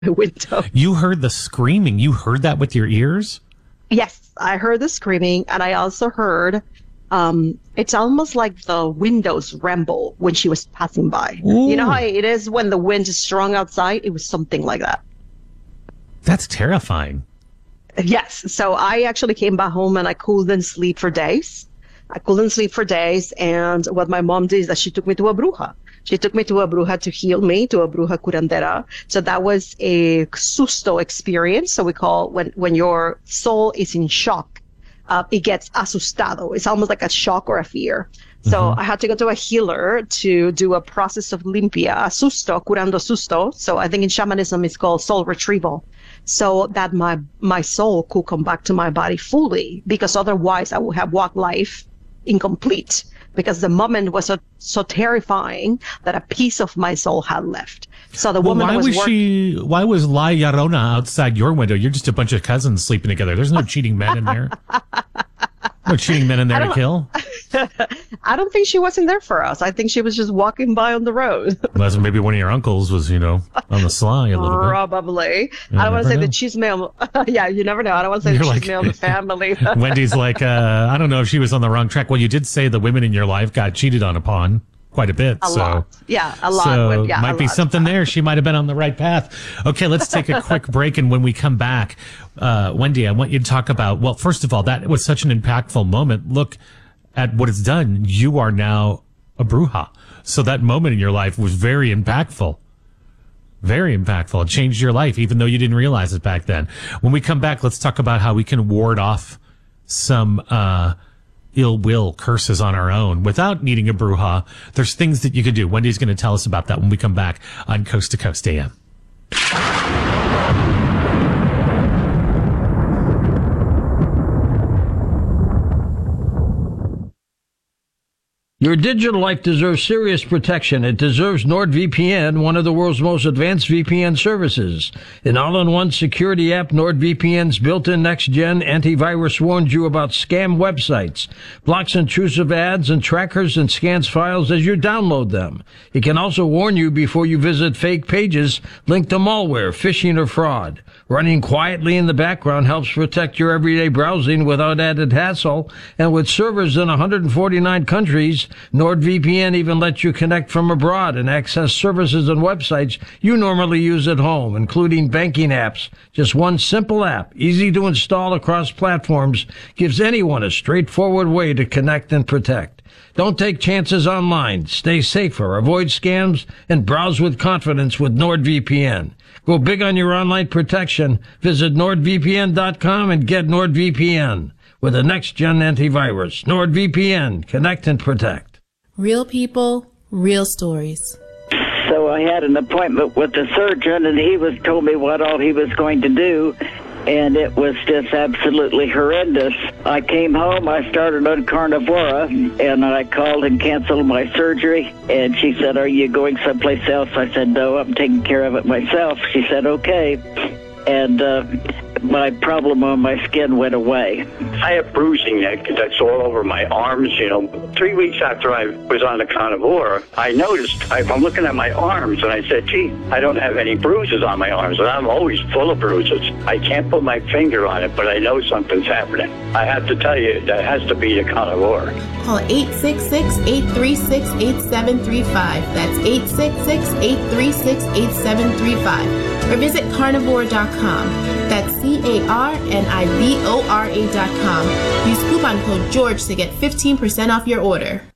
window. You heard the screaming. You heard that with your ears? Yes, I heard the screaming, and I also heard it's almost like the windows rumble when she was passing by. Ooh. You know how it is when the wind is strong outside? It was something like that. That's terrifying. Yes. So I actually came back home and I couldn't sleep for days. And what my mom did is that she took me to a bruja. She took me to a bruja to heal me, to a bruja curandera. So that was a susto experience. So we call when your soul is in shock, it gets asustado. It's almost like a shock or a fear. So I had to go to a healer to do a process of limpia, susto, curando susto. So I think in shamanism it's called soul retrieval. So that my soul could come back to my body fully, because otherwise I would have walked life incomplete, because the moment was so terrifying that a piece of my soul had left. So the woman why was La Llorona outside your window? You're just a bunch of cousins sleeping together. There's no cheating men in there. No cheating men in there to kill. I don't think she wasn't there for us. I think she was just walking by on the road. Unless maybe one of your uncles was, on the sly a little bit. Probably. I don't want to say the chisme. Yeah, you never know. I don't want to say the chisme of the family. Wendy's like, I don't know if she was on the wrong track. Well, you did say the women in your life got cheated on upon quite a bit. A lot. Yeah, a lot. So yeah, might be something there. She might have been on the right path. Okay, let's take a quick break. And when we come back, Wendy, I want you to talk about, well, first of all, that was such an impactful moment. Look at what it's done. You are now a bruja. So that moment in your life was very impactful. Very impactful. It changed your life, even though you didn't realize it back then. When we come back, let's talk about how we can ward off some ill will, curses on our own without needing a bruja. There's things that you can do. Wendy's going to tell us about that when we come back on Coast to Coast AM. Your digital life deserves serious protection. It deserves NordVPN, one of the world's most advanced VPN services. An all-in-one security app, NordVPN's built-in next-gen antivirus warns you about scam websites, blocks intrusive ads and trackers, and scans files as you download them. It can also warn you before you visit fake pages linked to malware, phishing, or fraud. Running quietly in the background helps protect your everyday browsing without added hassle, and with servers in 149 countries, NordVPN even lets you connect from abroad and access services and websites you normally use at home, including banking apps. Just one simple app, easy to install across platforms, gives anyone a straightforward way to connect and protect. Don't take chances online. Stay safer, avoid scams, and browse with confidence with NordVPN. Go big on your online protection. Visit NordVPN.com and get NordVPN. With a next-gen antivirus, NordVPN. Connect and protect. Real people, real stories. So I had an appointment with the surgeon, and he told me what all he was going to do, and it was just absolutely horrendous. I came home, I started on Carnivora, and I called and canceled my surgery, and she said, "Are you going someplace else?" I said, "No, I'm taking care of it myself." She said, "Okay." And my problem on my skin went away. I have bruising that's all over my arms. 3 weeks after I was on the Carnivora, I noticed, I'm looking at my arms, and I said, gee, I don't have any bruises on my arms, and I'm always full of bruises. I can't put my finger on it, but I know something's happening. I have to tell you, that has to be the Carnivora. Call 866-836-8735. That's 866-836-8735. Or visit carnivora.com. That's CARNIVORA.com. Use coupon code GEORGE to get 15% off your order.